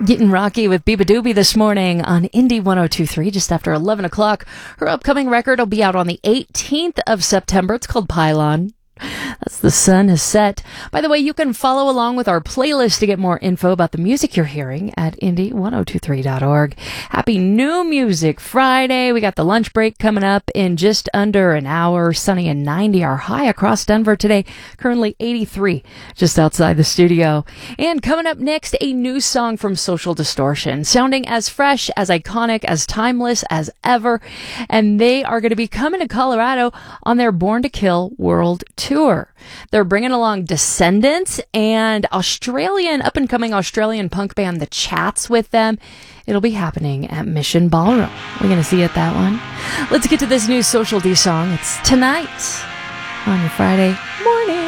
Getting rocky with Biba Doobie this morning on Indie 102.3 just after 11 o'clock. Her upcoming record will be out on the 18th of September. It's called Pylon. That's The Sun Has Set. By the way, you can follow along with our playlist to get more info about the music you're hearing at indie1023.org. Happy New Music Friday. We got the lunch break coming up in just under an hour. Sunny and 90 are high across Denver today. Currently 83 just outside the studio. And coming up next, a new song from Social Distortion, sounding as fresh, as iconic, as timeless as ever. And they are going to be coming to Colorado on their Born to Kill World Tour. They're bringing along Descendants and up-and-coming Australian punk band The Chats with them. It'll be happening at Mission Ballroom. We're going to see you at that one. Let's get to this new Social D song. It's Tonight on your Friday morning.